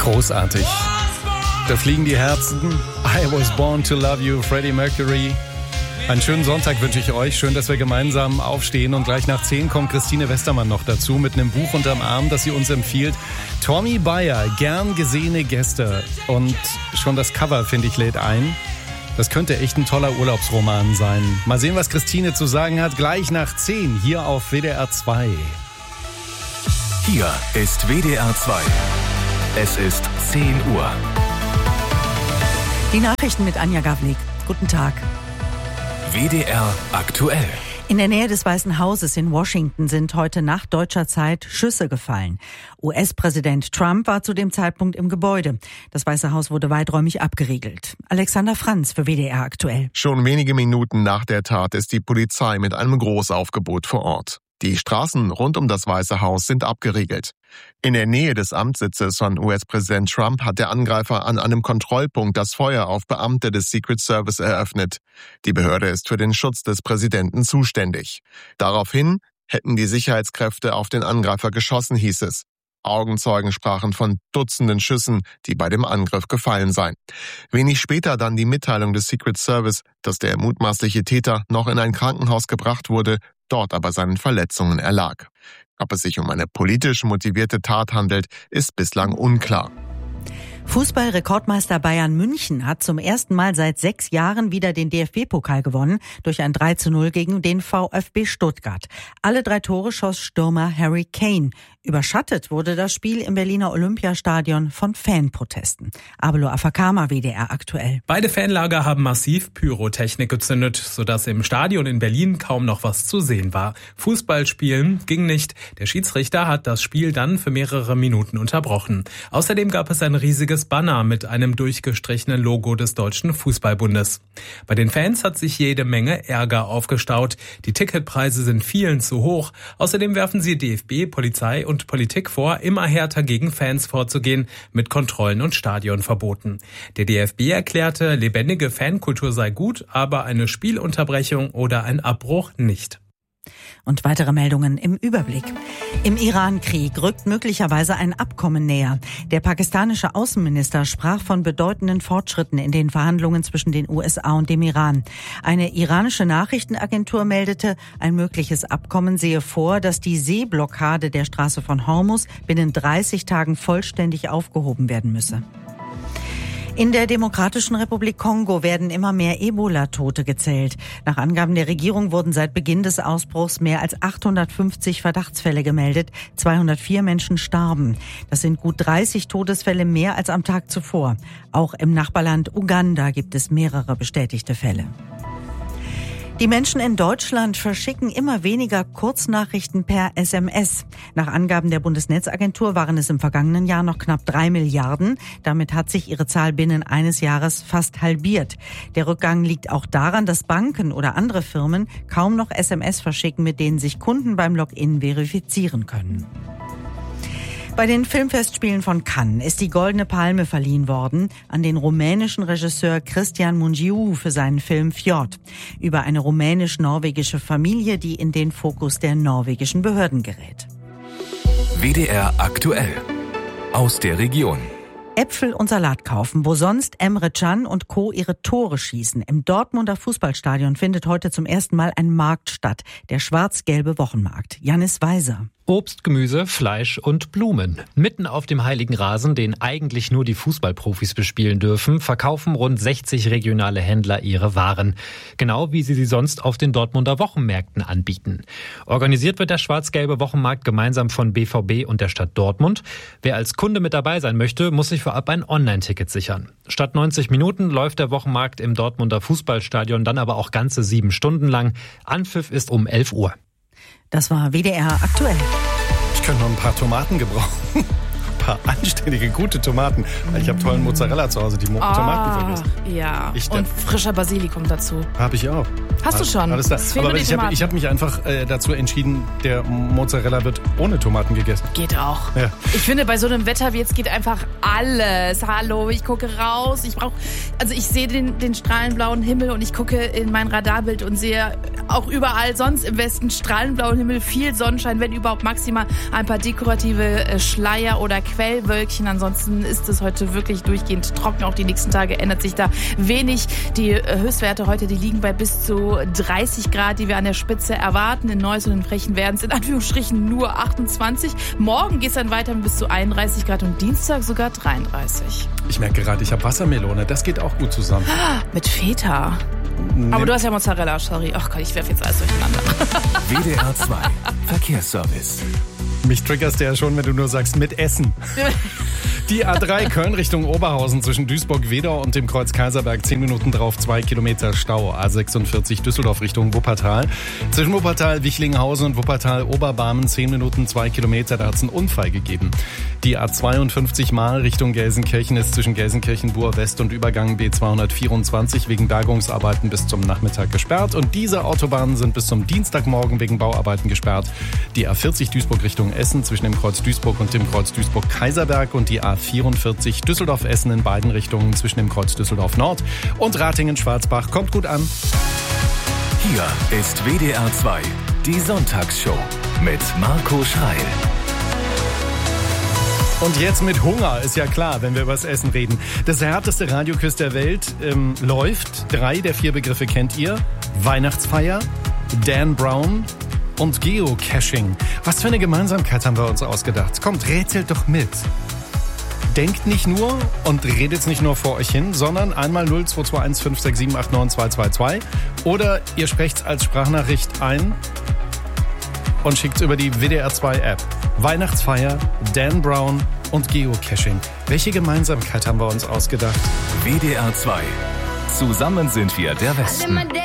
Großartig. Da fliegen die Herzen. I was born to love you, Freddie Mercury. Einen schönen Sonntag wünsche ich euch. Schön, dass wir gemeinsam aufstehen. Und gleich nach 10 kommt Christine Westermann noch dazu mit einem Buch unterm Arm, das sie uns empfiehlt. Tommy Bayer, gern gesehene Gäste. Und schon das Cover, finde ich, lädt ein. Das könnte echt ein toller Urlaubsroman sein. Mal sehen, was Christine zu sagen hat. Gleich nach 10 hier auf WDR 2. Hier ist WDR 2. Es ist 10 Uhr. Die Nachrichten mit Anja Gavlik. Guten Tag. WDR aktuell. In der Nähe des Weißen Hauses in Washington sind heute Nacht deutscher Zeit Schüsse gefallen. US-Präsident Trump war zu dem Zeitpunkt im Gebäude. Das Weiße Haus wurde weiträumig abgeriegelt. Alexander Franz für WDR aktuell. Schon wenige Minuten nach der Tat ist die Polizei mit einem Großaufgebot vor Ort. Die Straßen rund um das Weiße Haus sind abgeriegelt. In der Nähe des Amtssitzes von US-Präsident Trump hat der Angreifer an einem Kontrollpunkt das Feuer auf Beamte des Secret Service eröffnet. Die Behörde ist für den Schutz des Präsidenten zuständig. Daraufhin hätten die Sicherheitskräfte auf den Angreifer geschossen, hieß es. Augenzeugen sprachen von Dutzenden Schüssen, die bei dem Angriff gefallen seien. Wenig später dann die Mitteilung des Secret Service, dass der mutmaßliche Täter noch in ein Krankenhaus gebracht wurde, dort aber seinen Verletzungen erlag. Ob es sich um eine politisch motivierte Tat handelt, ist bislang unklar. Fußball-Rekordmeister Bayern München hat zum ersten Mal seit 6 Jahren wieder den DFB-Pokal gewonnen durch ein 3:0 gegen den VfB Stuttgart. Alle 3 Tore schoss Stürmer Harry Kane. Überschattet wurde das Spiel im Berliner Olympiastadion von Fanprotesten. Abelo Afakama, WDR aktuell. Beide Fanlager haben massiv Pyrotechnik gezündet, sodass im Stadion in Berlin kaum noch was zu sehen war. Fußball spielen ging nicht. Der Schiedsrichter hat das Spiel dann für mehrere Minuten unterbrochen. Außerdem gab es ein riesiges Banner mit einem durchgestrichenen Logo des Deutschen Fußballbundes. Bei den Fans hat sich jede Menge Ärger aufgestaut. Die Ticketpreise sind vielen zu hoch. Außerdem werfen sie DFB, Polizei und Politik vor, immer härter gegen Fans vorzugehen, mit Kontrollen und Stadionverboten. Der DFB erklärte, lebendige Fankultur sei gut, aber eine Spielunterbrechung oder ein Abbruch nicht. Und weitere Meldungen im Überblick. Im Iran-Krieg rückt möglicherweise ein Abkommen näher. Der pakistanische Außenminister sprach von bedeutenden Fortschritten in den Verhandlungen zwischen den USA und dem Iran. Eine iranische Nachrichtenagentur meldete, ein mögliches Abkommen sehe vor, dass die Seeblockade der Straße von Hormuz binnen 30 Tagen vollständig aufgehoben werden müsse. In der Demokratischen Republik Kongo werden immer mehr Ebola-Tote gezählt. Nach Angaben der Regierung wurden seit Beginn des Ausbruchs mehr als 850 Verdachtsfälle gemeldet. 204 Menschen starben. Das sind gut 30 Todesfälle mehr als am Tag zuvor. Auch im Nachbarland Uganda gibt es mehrere bestätigte Fälle. Die Menschen in Deutschland verschicken immer weniger Kurznachrichten per SMS. Nach Angaben der Bundesnetzagentur waren es im vergangenen Jahr noch knapp 3 Milliarden. Damit hat sich ihre Zahl binnen eines Jahres fast halbiert. Der Rückgang liegt auch daran, dass Banken oder andere Firmen kaum noch SMS verschicken, mit denen sich Kunden beim Login verifizieren können. Bei den Filmfestspielen von Cannes ist die Goldene Palme verliehen worden an den rumänischen Regisseur Cristian Mungiu für seinen Film Fjord über eine rumänisch-norwegische Familie, die in den Fokus der norwegischen Behörden gerät. WDR aktuell. Aus der Region. Äpfel und Salat kaufen, wo sonst Emre Can und Co. ihre Tore schießen. Im Dortmunder Fußballstadion findet heute zum ersten Mal ein Markt statt, der schwarz-gelbe Wochenmarkt. Jannis Weiser. Obst, Gemüse, Fleisch und Blumen. Mitten auf dem heiligen Rasen, den eigentlich nur die Fußballprofis bespielen dürfen, verkaufen rund 60 regionale Händler ihre Waren. Genau wie sie sonst auf den Dortmunder Wochenmärkten anbieten. Organisiert wird der schwarz-gelbe Wochenmarkt gemeinsam von BVB und der Stadt Dortmund. Wer als Kunde mit dabei sein möchte, muss sich vorab ein Online-Ticket sichern. Statt 90 Minuten läuft der Wochenmarkt im Dortmunder Fußballstadion dann aber auch ganze 7 Stunden lang. Anpfiff ist um 11 Uhr. Das war WDR aktuell. Ich könnte noch ein paar Tomaten gebrauchen. Ein paar anständige, gute Tomaten. Weil ich habe tollen Mozzarella zu Hause, die Tomaten vergessen. Ja, und frischer Basilikum dazu. Habe ich auch. Hast du schon? Alles da. Aber ich hab mich einfach dazu entschieden, der Mozzarella wird ohne Tomaten gegessen. Geht auch. Ja. Ich finde, bei so einem Wetter wie jetzt geht einfach alles. Hallo, ich gucke raus. Ich sehe den strahlenblauen Himmel und ich gucke in mein Radarbild und sehe auch überall sonst im Westen strahlenblauen Himmel, viel Sonnenschein, wenn überhaupt maximal ein paar dekorative Schleier oder Quellwölkchen. Ansonsten ist es heute wirklich durchgehend trocken. Auch die nächsten Tage ändert sich da wenig. Die Höchstwerte heute, die liegen bei bis zu 30 Grad, die wir an der Spitze erwarten. In Neuss und in Frechen werden es in Anführungsstrichen nur 28. Morgen geht es dann weiter mit bis zu 31 Grad und Dienstag sogar 33. Ich merke gerade, ich habe Wassermelone. Das geht auch gut zusammen. Mit Feta. Aber du hast ja Mozzarella, sorry. Ach Gott, ich werfe jetzt alles durcheinander. WDR 2 Verkehrsservice. Mich triggerst du ja schon, wenn du nur sagst, mit Essen. Die A3 Köln Richtung Oberhausen zwischen Duisburg-Wedau und dem Kreuz Kaiserberg 10 Minuten drauf, 2 Kilometer Stau. A46 Düsseldorf Richtung Wuppertal. Zwischen Wuppertal, Wichlinghausen und Wuppertal-Oberbarmen 10 Minuten, 2 Kilometer. Da hat es einen Unfall gegeben. Die A52 Mahl Richtung Gelsenkirchen ist zwischen Gelsenkirchen-Buhr-West und Übergang B224 wegen Bergungsarbeiten bis zum Nachmittag gesperrt. Und diese Autobahnen sind bis zum Dienstagmorgen wegen Bauarbeiten gesperrt. Die A40 Duisburg Richtung Essen zwischen dem Kreuz Duisburg und dem Kreuz Duisburg-Kaiserberg und die A44 Düsseldorf-Essen in beiden Richtungen zwischen dem Kreuz Düsseldorf-Nord und Ratingen-Schwarzbach. Kommt gut an. Hier ist WDR 2, die Sonntagsshow mit Marco Schreil. Und jetzt mit Hunger, ist ja klar, wenn wir über das Essen reden. Das härteste Radioquiz der Welt läuft. 3 der 4 Begriffe kennt ihr. Weihnachtsfeier, Dan Brown und Geocaching. Was für eine Gemeinsamkeit haben wir uns ausgedacht? Kommt, rätselt doch mit. Denkt nicht nur und redet nicht nur vor euch hin, sondern einmal 0221 567 89 222 oder ihr sprecht's als Sprachnachricht ein und schickt's über die WDR 2 App. Weihnachtsfeier, Dan Brown und Geocaching. Welche Gemeinsamkeit haben wir uns ausgedacht? WDR 2. Zusammen sind wir der Westen.